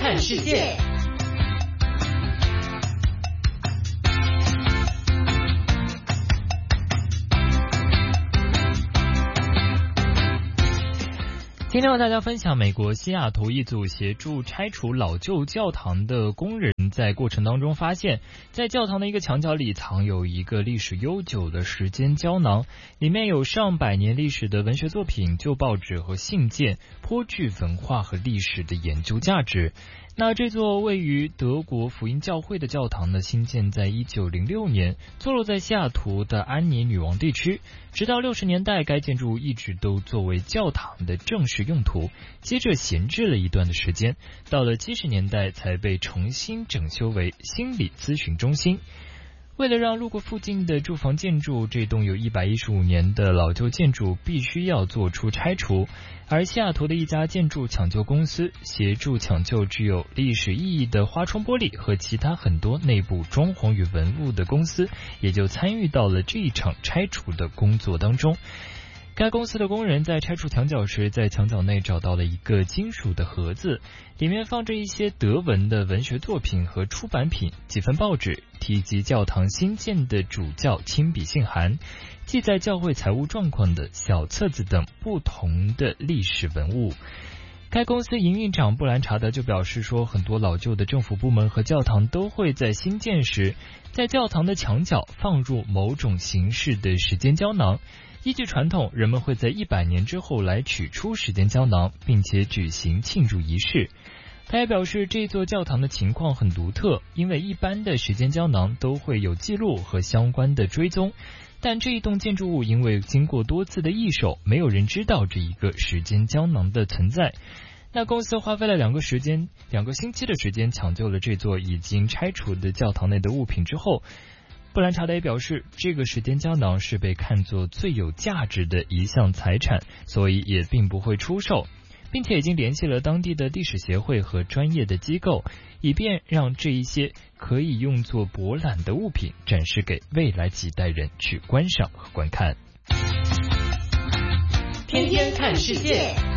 看世界。今天和大家分享美国西雅图一组协助拆除老旧教堂的工人在过程当中发现，在教堂的一个墙角里藏有一个历史悠久的时间胶囊，里面有上百年历史的文学作品、旧报纸和信件，颇具文化和历史的研究价值。那这座位于德国福音教会的教堂呢，兴建在1906年，坐落在西雅图的安妮女王地区。直到60年代，该建筑物一直都作为教堂的正式用途，接着闲置了一段的时间，到了70年代才被重新整修为心理咨询中心。为了让路过附近的住房建筑，这栋有115年的老旧建筑必须要做出拆除，而西雅图的一家建筑抢救公司协助抢救具有历史意义的花窗玻璃和其他很多内部装潢与文物的公司，也就参与到了这一场拆除的工作当中。该公司的工人在拆除墙角时，在墙角内找到了一个金属的盒子，里面放着一些德文的文学作品和出版品，几份报纸，提及教堂新建的主教亲笔信函，记载教会财务状况的小册子等不同的历史文物。该公司营运长布兰查德就表示说，很多老旧的政府部门和教堂都会在新建时，在教堂的墙角放入某种形式的时间胶囊。依据传统，人们会在100年之后来取出时间胶囊，并且举行庆祝仪式。他也表示，这座教堂的情况很独特，因为一般的时间胶囊都会有记录和相关的追踪，但这一栋建筑物因为经过多次的易手，没有人知道这一个时间胶囊的存在。那公司花费了2个星期的时间抢救了这座已经拆除的教堂内的物品之后，布兰查德也表示，这个时间胶囊是被看作最有价值的一项财产，所以也并不会出售，并且已经联系了当地的历史协会和专业的机构，以便让这一些可以用作博览的物品展示给未来几代人去观赏和观看。 天天看世界。